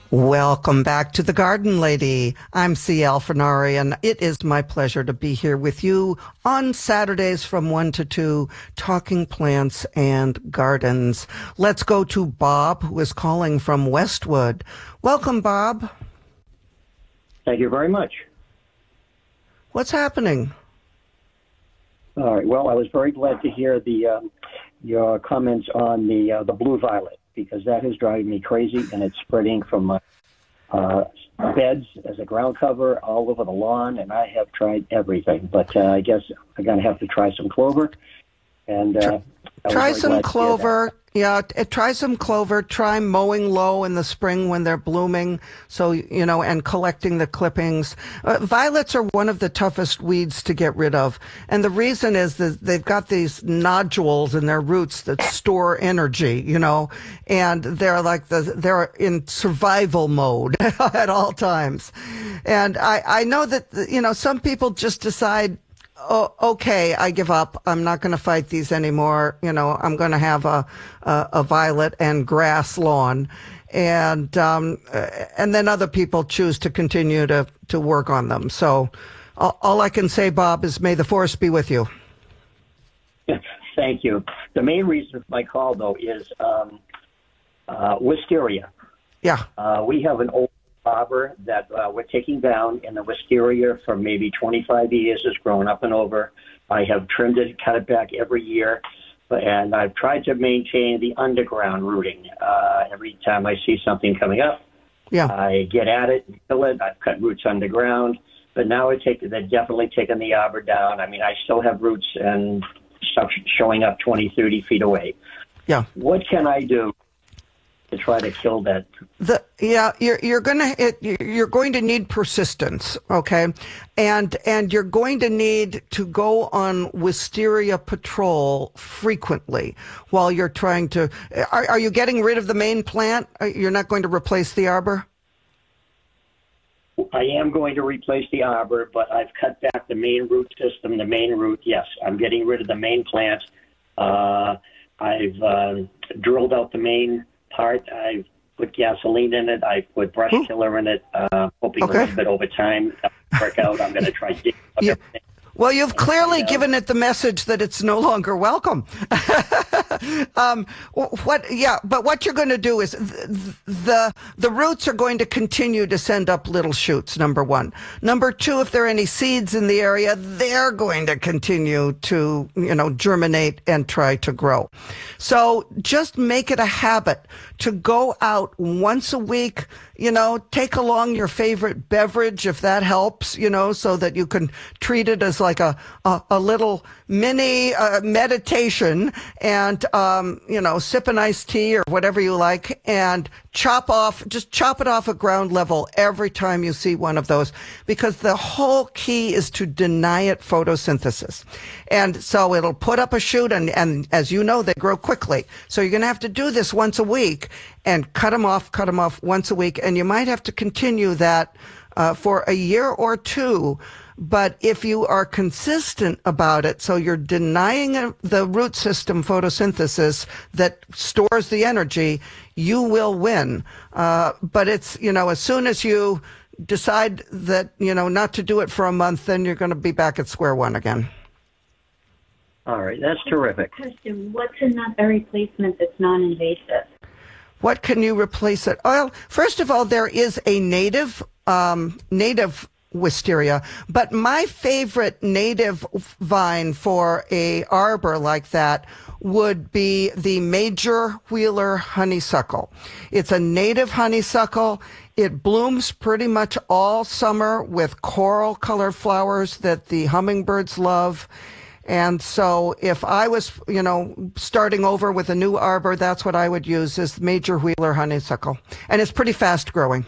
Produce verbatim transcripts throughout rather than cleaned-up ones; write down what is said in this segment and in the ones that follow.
Welcome back to The Garden Lady. I'm C. Alfinari, and it is my pleasure to be here with you on Saturdays from one to two, talking plants and gardens. Let's go to Bob, who is calling from Westwood. Welcome, Bob. Thank you very much. What's happening? All right. Well, I was very glad to hear the um, your comments on the uh, the blue violet, because that is driving me crazy, and it's spreading from my uh, beds as a ground cover all over the lawn, and I have tried everything. But uh, I guess I'm going to have to try some clover. And uh, Try some clover. Yeah, t- try some clover. Try mowing low in the spring when they're blooming. So, you know, and collecting the clippings. Uh, violets are one of the toughest weeds to get rid of. And the reason is that they've got these nodules in their roots that store energy, you know, and they're like the, they're in survival mode at all times. And I, I know that, you know, some people just decide, oh, okay, I give up. I'm not going to fight these anymore. You know, I'm going to have a, a, a violet and grass lawn. And, um, and then other people choose to continue to, to work on them. So all, all I can say, Bob, is may the force be with you. Thank you. The main reason for my call, though, is um, uh, wisteria. Yeah. Uh, we have an old arbor that uh, we're taking down, and the wisteria for maybe twenty-five years has grown up and over. I have trimmed it, cut it back every year, and I've tried to maintain the underground rooting. Uh, every time I see something coming up, yeah, I get at it and kill it. I've cut roots underground, but now I take, they're definitely taking the arbor down. I mean, I still have roots and stuff showing up twenty, thirty feet away. Yeah. What can I do to try to kill that? The yeah, you're you're gonna it, you're going to need persistence, okay, and and you're going to need to go on wisteria patrol frequently while you're trying to. Are are you getting rid of the main plant? You're not going to replace the arbor? I am going to replace the arbor, but I've cut back the main root system. The main root, yes, I'm getting rid of the main plant. Uh, I've uh, drilled out the main part. I've put gasoline in it. I put brush Ooh. killer in it, uh, hoping okay. a little bit over time that'll work out. I'm going to try digging up yeah. everything. Well, you've clearly given it the message that it's no longer welcome. um, what? Yeah, but what you're going to do is th- the the roots are going to continue to send up little shoots. Number one. Number two, if there are any seeds in the area, they're going to continue to, you know, germinate and try to grow. So just make it a habit to go out once a week. You know, take along your favorite beverage if that helps, you know, so that you can treat it as like a, a, a little mini uh, meditation and, um, you know, sip an iced tea or whatever you like and chop off, just chop it off at ground level every time you see one of those, because the whole key is to deny it photosynthesis. And so it'll put up a shoot, and, and as you know, they grow quickly. So you're going to have to do this once a week and cut them off, cut them off once a week. And you might have to continue that uh, for a year or two. But if you are consistent about it, so you're denying the root system photosynthesis that stores the energy, you will win. Uh, but it's, you know, as soon as you decide that, you know, not to do it for a month, then you're going to be back at square one again. All right, that's terrific. Question, what's in that replacement that's non-invasive? What can you replace it? Well, first of all, there is a native, um, native wisteria, but my favorite native vine for a arbor like that would be the Major Wheeler honeysuckle. It's a native honeysuckle. It blooms pretty much all summer with coral colored flowers that the hummingbirds love. And so if I was, you know, starting over with a new arbor, that's what I would use, is Major Wheeler honeysuckle. And it's pretty fast growing.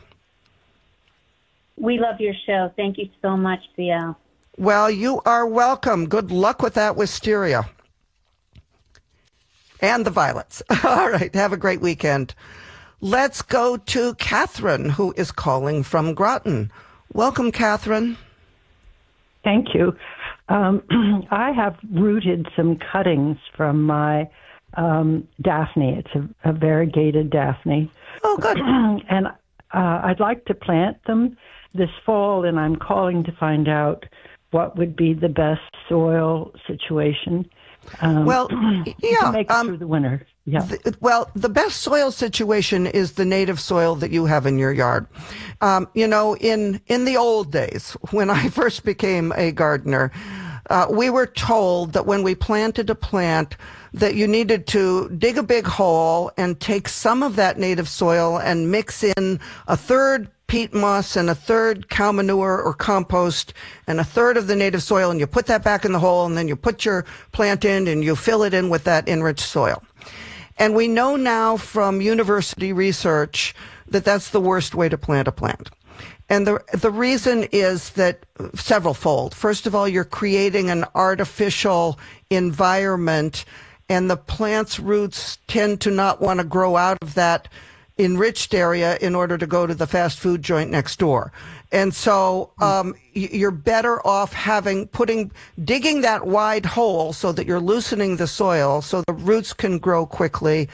We love your show. Thank you so much, C L. Well, you are welcome. Good luck with that wisteria. And the violets. All right. Have a great weekend. Let's go to Catherine, who is calling from Groton. Welcome, Catherine. Thank you. Um, I have rooted some cuttings from my um, Daphne. It's a, a variegated Daphne. Oh, good. And uh, I'd like to plant them this fall, and I'm calling to find out what would be the best soil situation. Um, Well, yeah, to make it um, through the winter. Yeah. The, well, the best soil situation is the native soil that you have in your yard. Um, you know, in in the old days, when I first became a gardener, uh, we were told that when we planted a plant, that you needed to dig a big hole and take some of that native soil and mix in a third peat moss and a third cow manure or compost and a third of the native soil, and you put that back in the hole, and then you put your plant in and you fill it in with that enriched soil. And we know now from university research that that's the worst way to plant a plant. And the the reason is that several fold. First of all, you're creating an artificial environment, and the plant's roots tend to not want to grow out of that enriched area in order to go to the fast food joint next door. And so um, you're better off having, putting, digging that wide hole so that you're loosening the soil so the roots can grow quickly,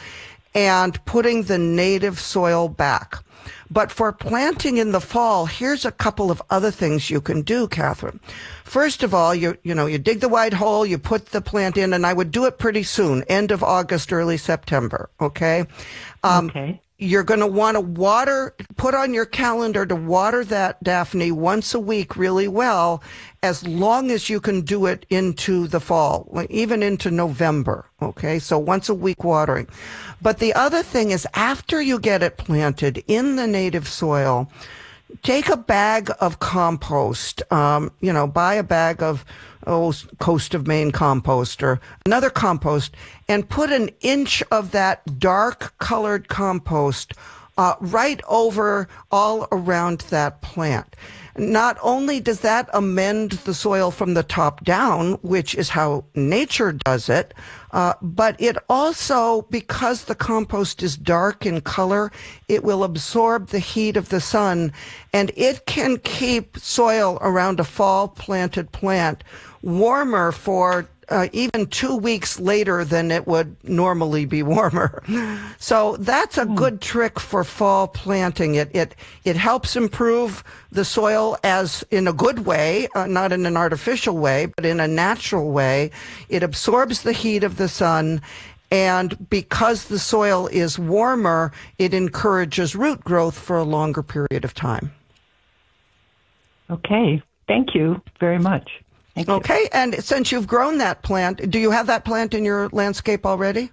and putting the native soil back. But for planting in the fall, here's a couple of other things you can do, Catherine. First of all, you you know, you dig the wide hole, you put the plant in, and I would do it pretty soon, end of August, early September, okay? Um, okay. You're going to want to water, put on your calendar to water that Daphne once a week really well, as long as you can do it into the fall, even into November. Okay, so once a week watering. But the other thing is, after you get it planted in the native soil, take a bag of compost, um, you know, buy a bag of oh, Coast of Maine compost or another compost, and put an inch of that dark colored compost uh, right over all around that plant. Not only does that amend the soil from the top down, which is how nature does it, uh, but it also, because the compost is dark in color, it will absorb the heat of the sun, and it can keep soil around a fall planted plant warmer for uh, even two weeks later than it would normally be warmer. So that's a good trick for fall planting. It it it helps improve the soil as in a good way, uh, not in an artificial way, but in a natural way. It absorbs the heat of the sun, and because the soil is warmer, it encourages root growth for a longer period of time. Okay. Thank you very much. Thank you. Okay, and since you've grown that plant, do you have that plant in your landscape already?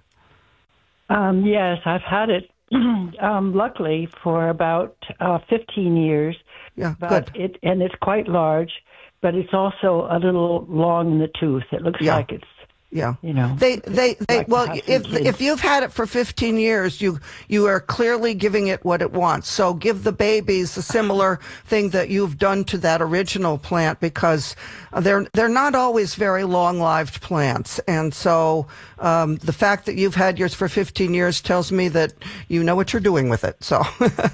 Um, yes, I've had it, um, luckily, for about uh, fifteen years. Yeah, but good. It, and it's quite large, but it's also a little long in the tooth. It looks Yeah. like it's, Yeah. you know. They, they, they, like well, to have if, some kids. if you've had it for fifteen years, you, you are clearly giving it what it wants. So give the babies a similar thing that you've done to that original plant, because they're, they're not always very long-lived plants. And so, um, the fact that you've had yours for fifteen years tells me that you know what you're doing with it. So.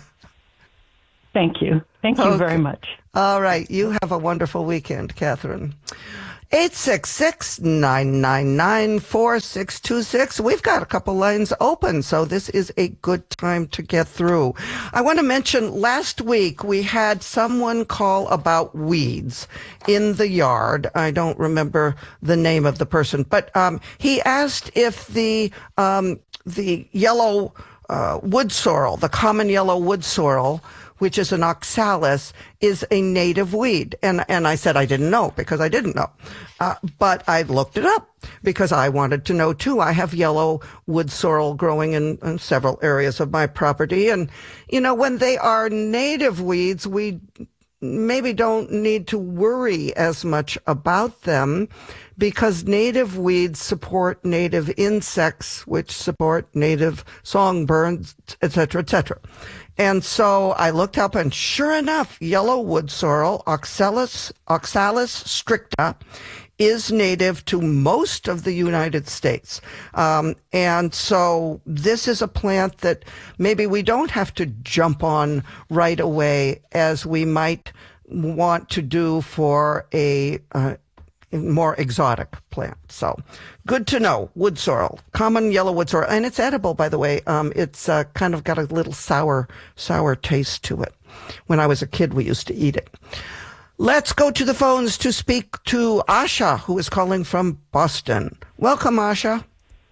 Thank you. Thank you Okay. very much. All right. You have a wonderful weekend, Catherine. eight six six, nine nine nine, four six two six. We've got a couple lines open, so this is a good time to get through. I want to mention last week we had someone call about weeds in the yard. I don't remember the name of the person, but um, he asked if the um, the yellow uh, wood sorrel, the common yellow wood sorrel, which is an oxalis, is a native weed. And and I said I didn't know, because I didn't know. Uh, but I looked it up because I wanted to know too. I have yellow wood sorrel growing in, in several areas of my property. And, you know, when they are native weeds, we maybe don't need to worry as much about them, because native weeds support native insects, which support native songbirds, et cetera, et cetera. And so I looked up, and sure enough, yellow wood sorrel, Oxalis, Oxalis stricta, is native to most of the United States. Um, and so this is a plant that maybe we don't have to jump on right away as we might want to do for a uh, more exotic plant. So good to know. Wood sorrel, common yellow wood sorrel. And it's edible, by the way. Um, it's uh, kind of got a little sour, sour taste to it. When I was a kid, we used to eat it. Let's go to the phones to speak to Asha, who is calling from Boston. Welcome, Asha.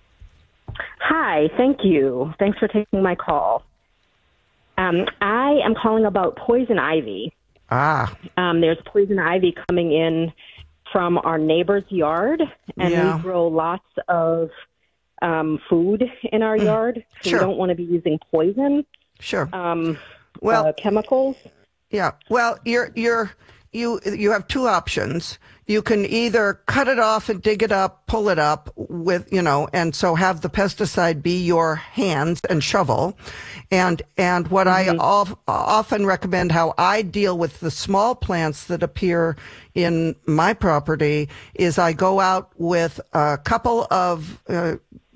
Hi, thank you. Thanks for taking my call. Um, I am calling about poison ivy. Ah. Um, there's poison ivy coming in from our neighbor's yard, and Yeah. we grow lots of um, food in our yard. So Sure. we don't want to be using poison Sure. um, Well, uh, chemicals. yeah. Well, you're you're you you have two options. You can either cut it off and dig it up, pull it up with, you know, and so have the pesticide be your hands and shovel. And and what Mm-hmm. I of, often recommend, how I deal with the small plants that appear in my property, is I go out with a couple of uh,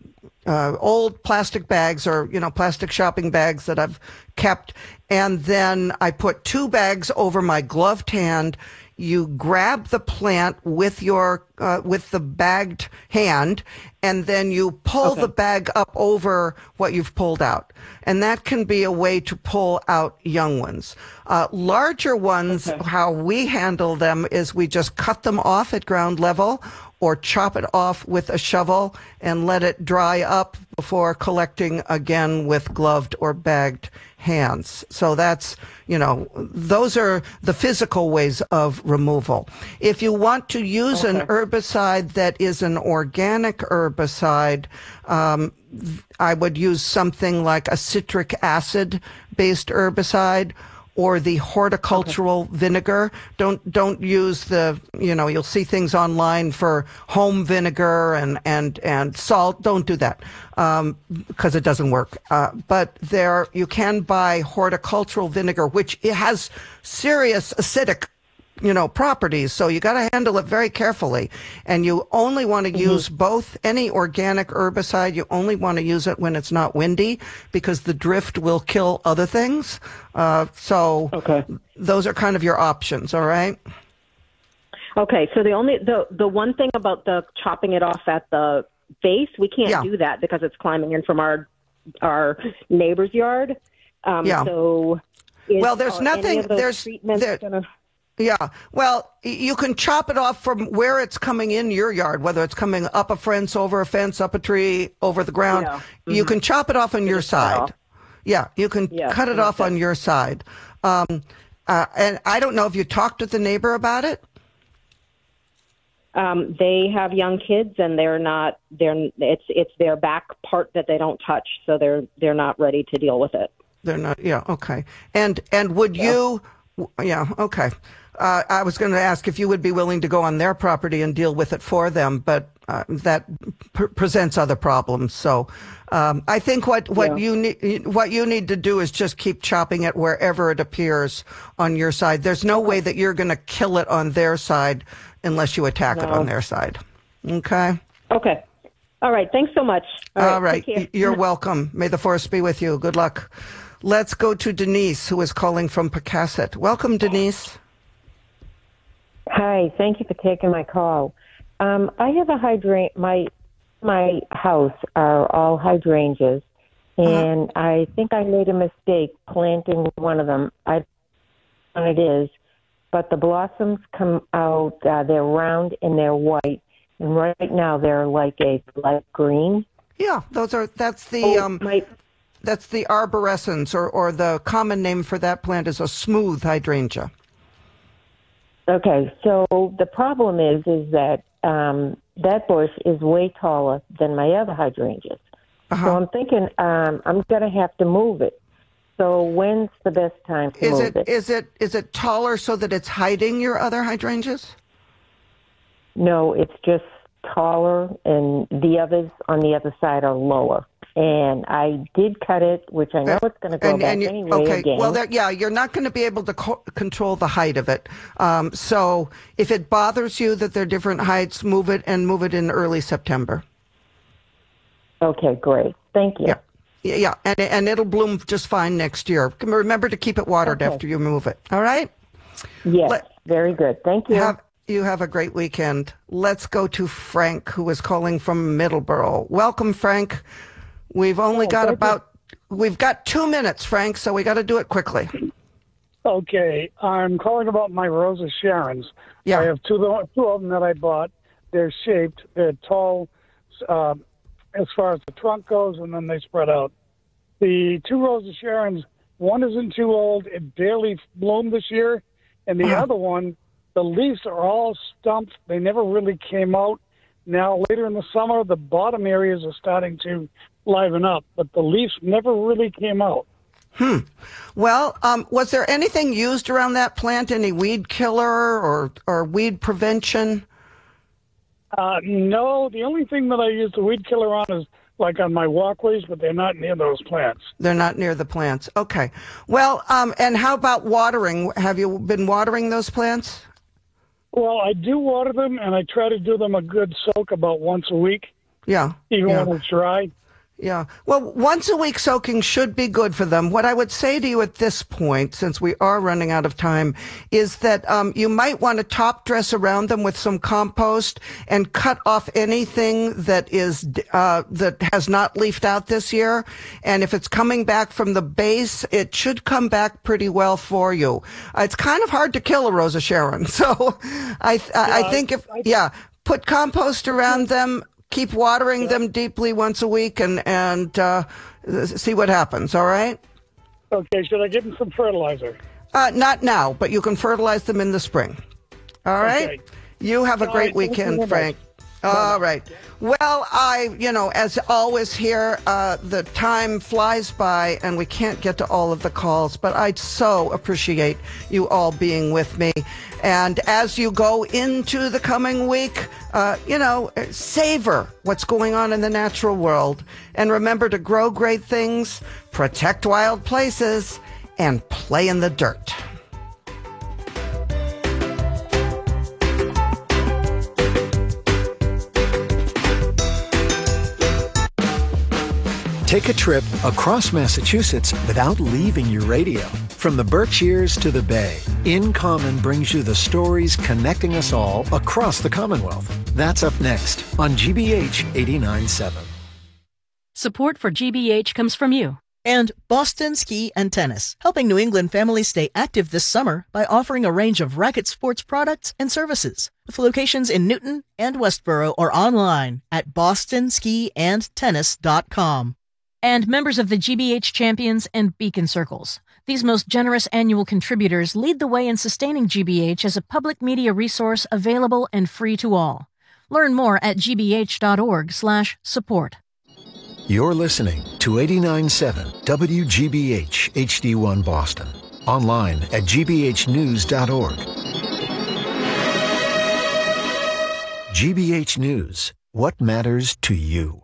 uh, old plastic bags, or, you know, plastic shopping bags that I've kept. And then I put two bags over my gloved hand. You grab the plant with your, uh, with the bagged hand, and then you pull Okay. the bag up over what you've pulled out. And that can be a way to pull out young ones. Uh, larger ones, Okay. how we handle them is we just cut them off at ground level, or chop it off with a shovel and let it dry up before collecting again with gloved or bagged hands. So that's, you know, those are the physical ways of removal. If you want to use an Okay. herbicide that is an organic herbicide, um, I would use something like a citric acid based herbicide, or the horticultural vinegar. Don't don't use the, you know, you'll see things online for home vinegar and and and salt. Don't do that, um, because it doesn't work. Uh, but there, you can buy horticultural vinegar, which it has serious acidic, you know, properties. So you got to handle it very carefully. And you only want to Mm-hmm. use both, any organic herbicide, you only want to use it when it's not windy, because the drift will kill other things. Uh, so Okay. those are kind of your options. All right. Okay, so the only the the one thing about the chopping it off at the base, we can't Yeah. do that because it's climbing in from our our neighbor's yard. Um, Yeah. So, is, Well, there's are any nothing- of those there's- treatments there- gonna? Yeah. Well, y- you can chop it off from where it's coming in your yard, whether it's coming up a fence, over a fence, up a tree, over the ground. Yeah. You can chop it off on your just cut it side. off. Yeah, you can Yeah, cut it off on your side. Um, uh, and I don't know if you talked with the neighbor about it. Um, they have young kids, and they're not. They're it's it's their back part that they don't touch, so they're they're not ready to deal with it. They're not. Yeah. Okay. And and would you? Yeah. Okay. Uh, I was going to ask if you would be willing to go on their property and deal with it for them, but uh, that pr- presents other problems. So um, I think what what Yeah. you need what you need to do is just keep chopping it wherever it appears on your side. There's no way that you're going to kill it on their side unless you attack it No. on their side. Okay. Okay. All right. Thanks so much. All right. Take care. You're welcome. May the force be with you. Good luck. Let's go to Denise, who is calling from Pocasset. Welcome, Denise. Hi, thank you for taking my call. Um, I have a hydrant. My my house are all hydrangeas, and I think I made a mistake planting one of them. I don't know what it is, but the blossoms come out. Uh, they're round and they're white, and right now they're like a light green. Yeah, those are. That's the Oh, um. my That's the arborescens, or or the common name for that plant is a smooth hydrangea. Okay, so the problem is, is that um, that bush is way taller than my other hydrangeas. Uh-huh. So I'm thinking um, I'm going to have to move it. So when's the best time to Is move it it? is it is it taller so that it's hiding your other hydrangeas? No, it's just taller, and the others on the other side are lower. And I did cut it, which I know it's going to go And, back and you, anyway okay, again. well, that, yeah, you're not going to be able to co- control the height of it. Um, so if it bothers you that they're different heights, move it and move it in early September. Okay, great. Thank you. Yeah. Yeah, yeah, and and it'll bloom just fine next year. Remember to keep it watered Okay. after you move it. All right. Yes, Let- very good. Thank you. Have You have a great weekend. Let's go to Frank, who is calling from Middleborough. Welcome, Frank. We've only Oh, got thank about, we've got two minutes, Frank, so we got to do it quickly. Okay, I'm calling about my Rosa Sharons. Yeah. I have two, two of them that I bought. They're shaped. They're tall uh, as far as the trunk goes, and then they spread out. The two Rosa Sharons, one isn't too old. It barely bloomed this year. And the Uh-huh. other one, the leaves are all stumped. They never really came out. Now, later in the summer, the bottom areas are starting to liven up, but the leaves never really came out. Hmm. Well, um, was there anything used around that plant? Any weed killer or, or weed prevention? Uh, no, the only thing that I use the weed killer on is like on my walkways, but they're not near those plants. They're not near the plants. Okay. Well, um, and how about watering? Have you been watering those plants? Well, I do water them, and I try to do them a good soak about once a week, Yeah. even yeah. when it's dry. Yeah. Well, once a week soaking should be good for them. What I would say to you at this point, since we are running out of time, is that um, you might want to top dress around them with some compost and cut off anything that is uh, that has not leafed out this year. And if it's coming back from the base, it should come back pretty well for you. Uh, it's kind of hard to kill a Rosa Sharon, so I th- I, I think if yeah, put compost around them. Keep watering yeah. them deeply once a week and, and uh, see what happens, all right? Okay, should I give them some fertilizer? Uh, not now, but you can fertilize them in the spring. All right? Okay. You have a All great right, thank you weekend, very Frank. much. All right. Well, I, you know, as always here, uh, the time flies by and we can't get to all of the calls, but I so appreciate you all being with me. And as you go into the coming week, uh, you know, savor what's going on in the natural world. And remember to grow great things, protect wild places, and play in the dirt. Take a trip across Massachusetts without leaving your radio. From the Berkshires to the Bay, In Common brings you the stories connecting us all across the Commonwealth. That's up next on G B H eighty-nine point seven. Support for G B H comes from you. And Boston Ski and Tennis, helping New England families stay active this summer by offering a range of racket sports products and services. With locations in Newton and Westboro or online at boston ski and tennis dot com. And members of the G B H Champions and Beacon Circles. These most generous annual contributors lead the way in sustaining G B H as a public media resource available and free to all. Learn more at g b h dot org slash support. You're listening to eighty-nine point seven W G B H H D one Boston. Online at g b h news dot org. G B H News. What matters to you?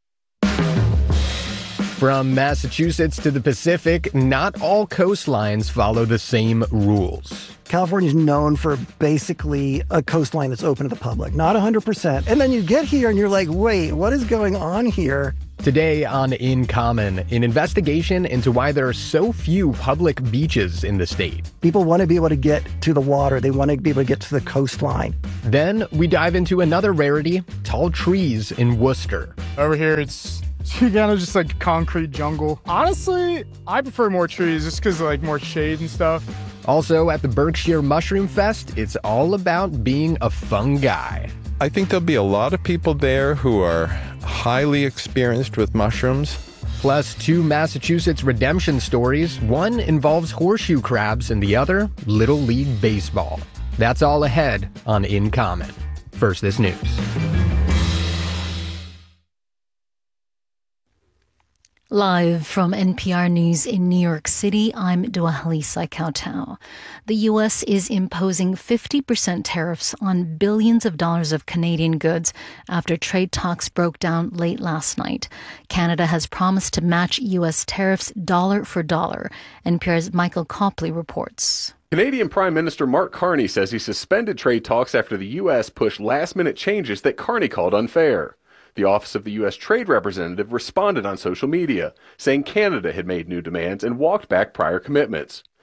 From Massachusetts to the Pacific, not all coastlines follow the same rules. California is known for basically a coastline that's open to the public, not one hundred percent. And then you get here and you're like, wait, what is going on here? Today on In Common, an investigation into why there are so few public beaches in the state. People want to be able to get to the water. They want to be able to get to the coastline. Then we dive into another rarity, tall trees in Worcester. Over here, it's kind of just like concrete jungle. Honestly, I prefer more trees just because like more shade and stuff. Also at the Berkshire Mushroom Fest, it's all about being a fun guy. I think there'll be a lot of people there who are highly experienced with mushrooms. Plus two Massachusetts redemption stories. One involves horseshoe crabs and the other, Little League Baseball. That's all ahead on In Common. First, this news. Live from N P R News in New York City, I'm Dwalisa Kautau. The U S is imposing fifty percent tariffs on billions of dollars of Canadian goods after trade talks broke down late last night. Canada has promised to match U S tariffs dollar for dollar. N P R's Michael Copley reports. Canadian Prime Minister Mark Carney says he suspended trade talks after the U S pushed last-minute changes that Carney called unfair. The Office of the U S Trade Representative responded on social media, saying Canada had made new demands and walked back prior commitments.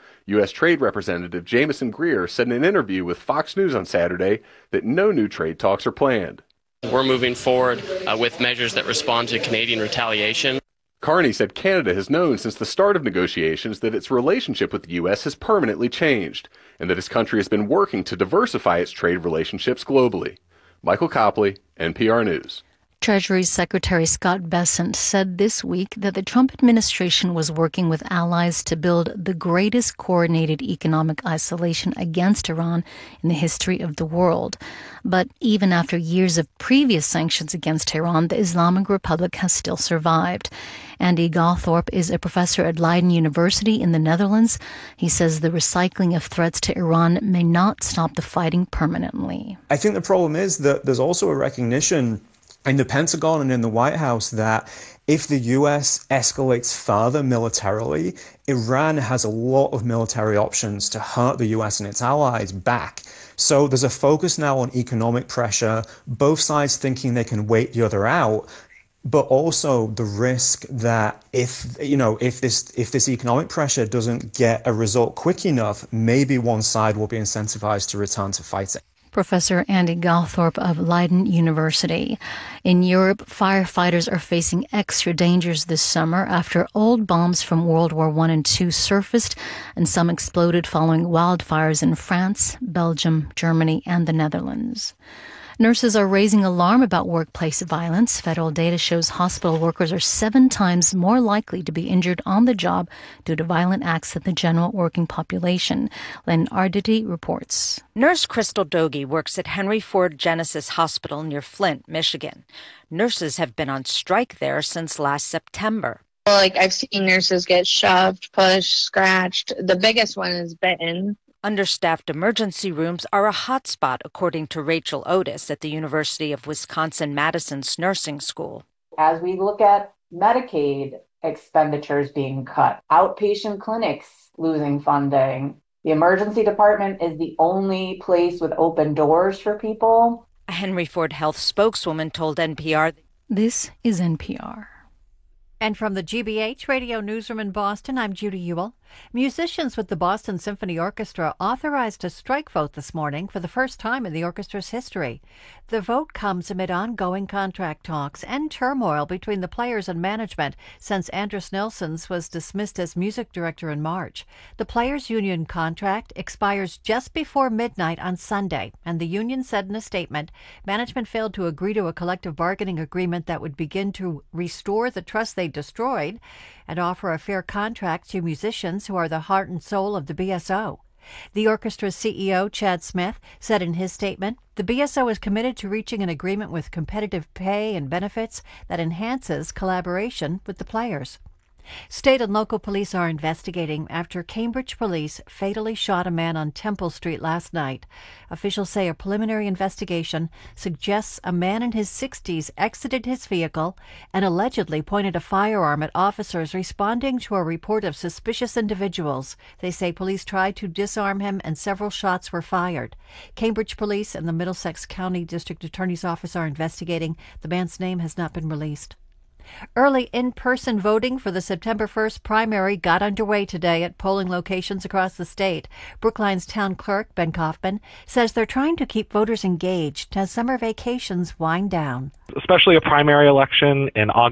U S. Trade Representative Jameson Greer said in an interview with Fox News on Saturday that no new trade talks are planned. We're moving forward uh, with measures that respond to Canadian retaliation. Carney said Canada has known since the start of negotiations that its relationship with the U S has permanently changed, and that his country has been working to diversify its trade relationships globally. Michael Copley, N P R News. Treasury Secretary Scott Bessent said this week that the Trump administration was working with allies to build the greatest coordinated economic isolation against Iran in the history of the world. But even after years of previous sanctions against Iran, the Islamic Republic has still survived. Andy Gawthorpe is a professor at Leiden University in the Netherlands. He says the recycling of threats to Iran may not stop the fighting permanently. I think the problem is that there's also a recognition in the Pentagon and in the White House that if the U S escalates further militarily, Iran has a lot of military options to hurt the U S and its allies back. So there's a focus now on economic pressure, both sides thinking they can wait the other out, but also the risk that if, you know, if this if this economic pressure doesn't get a result quick enough, maybe one side will be incentivized to return to fighting. Professor Andy Gawthorpe of Leiden University. In Europe, firefighters are facing extra dangers this summer after old bombs from World War One and Two surfaced and some exploded following wildfires in France, Belgium, Germany, and the Netherlands. Nurses are raising alarm about workplace violence. Federal data shows hospital workers are seven times more likely to be injured on the job due to violent acts than the general working population. Len Arditi reports. Nurse Crystal Dogie works at Henry Ford Genesis Hospital near Flint, Michigan. Nurses have been on strike there since last September. Like, I've seen nurses get shoved, pushed, scratched. The biggest one is bitten. Understaffed emergency rooms are a hotspot, according to Rachel Otis at the University of Wisconsin-Madison's nursing school. As we look at Medicaid expenditures being cut, outpatient clinics losing funding, the emergency department is the only place with open doors for people. A Henry Ford Health spokeswoman told N P R. This is N P R. And from the G B H Radio Newsroom in Boston, I'm Judy Ewell. Musicians with the Boston Symphony Orchestra authorized a strike vote this morning for the first time in the orchestra's history. The vote comes amid ongoing contract talks and turmoil between the players and management since Andris Nelsons was dismissed as music director in March. The players' union contract expires just before midnight on Sunday, and the union said in a statement, management failed to agree to a collective bargaining agreement that would begin to restore the trust they destroyed and offer a fair contract to musicians who are the heart and soul of the B S O. The orchestra's C E O, Chad Smith, said in his statement, the B S O is committed to reaching an agreement with competitive pay and benefits that enhances collaboration with the players. State and local police are investigating after Cambridge police fatally shot a man on Temple Street last night. Officials say a preliminary investigation suggests a man in his sixties exited his vehicle and allegedly pointed a firearm at officers responding to a report of suspicious individuals. They say police tried to disarm him and several shots were fired. Cambridge police and the Middlesex County District Attorney's Office are investigating. The man's name has not been released. Early in-person voting for the September first primary got underway today at polling locations across the state. Brookline's town clerk, Ben Kaufman, says they're trying to keep voters engaged as summer vacations wind down. Especially a primary election in August.